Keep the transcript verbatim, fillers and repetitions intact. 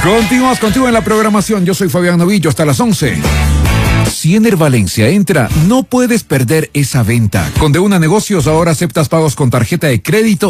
Continuamos contigo en la programación. Yo soy Fabián Novillo hasta las once. Si Ener Valencia entra, no puedes perder esa venta. Con De Una Negocios ahora aceptas pagos con tarjeta de crédito